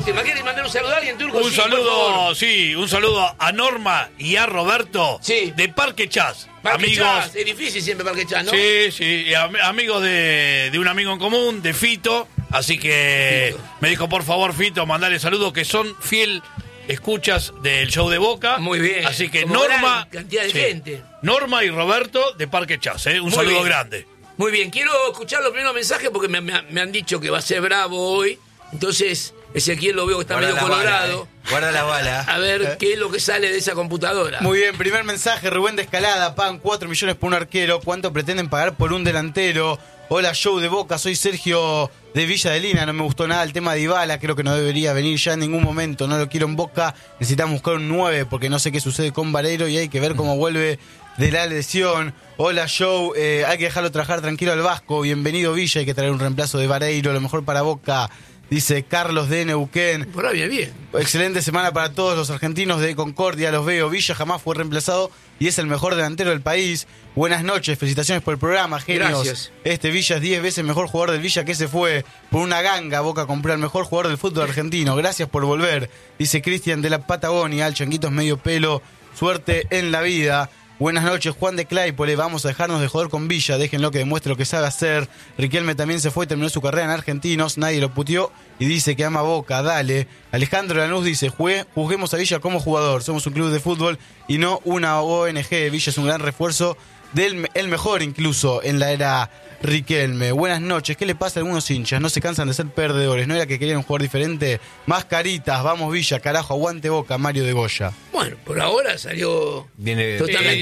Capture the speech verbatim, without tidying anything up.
lástima. ¿Quieres mandar un saludo a alguien, Turco? Un Sí, saludo, sí, un saludo a Norma y a Roberto sí. de Parque Chas. Parque amigos. Chas, es difícil siempre Parque Chas, ¿no? Sí, sí, y am- amigos de, de un amigo en común, de Fito. Así que Fito. me dijo, por favor, Fito, mandale saludos que son fiel escuchas del show de Boca. Muy bien. Así que Como Norma. gran cantidad de sí, gente. Norma y Roberto de Parque Chas, ¿eh? Un Muy saludo bien. grande. Muy bien, quiero escuchar los primeros mensajes porque me, me- me han dicho que va a ser bravo hoy. Entonces, Ezequiel lo veo que está Guarda medio la bala, colorado. eh. Guarda la bala. A ver qué es lo que sale de esa computadora. Muy bien, primer mensaje, Rubén de Escalada, pagan cuatro millones por un arquero, ¿cuánto pretenden pagar por un delantero? Hola, show de Boca, soy Sergio de Villa de Lina, no me gustó nada el tema de Dybala, creo que no debería venir ya en ningún momento, no lo quiero en Boca, necesitamos buscar un nueve porque no sé qué sucede con Vareiro y hay que ver cómo vuelve de la lesión. Hola, show, eh, hay que dejarlo trabajar tranquilo al Vasco, bienvenido Villa, hay que traer un reemplazo de Vareiro, lo mejor para Boca. Dice Carlos de Neuquén. Por ahí viene bien. Excelente semana para todos los argentinos de Concordia, los veo. Villa jamás fue reemplazado y es el mejor delantero del país. Buenas noches, felicitaciones por el programa, genios. Gracias. Este Villa es diez veces mejor jugador del Villa que se fue por una ganga. Boca compró al mejor jugador del fútbol argentino. Gracias por volver. Dice Cristian de la Patagonia, el changuito es medio pelo. Suerte en la vida. Buenas noches, Juan de Claypole. Vamos a dejarnos de joder con Villa. Déjenlo que demuestre lo que sabe hacer. Riquelme también se fue y terminó su carrera en Argentinos. Nadie lo puteó y dice que ama Boca. Dale. Alejandro Lanús dice, Jugué, juzguemos a Villa como jugador. Somos un club de fútbol y no una O N G. Villa es un gran refuerzo, del el mejor incluso en la era Riquelme. Buenas noches. ¿Qué le pasa a algunos hinchas? No se cansan de ser perdedores. ¿No era que querían un jugador diferente? Más caritas. Vamos Villa, carajo. Aguante Boca. Mario de Goya. Bueno, por ahora salió Viene totalmente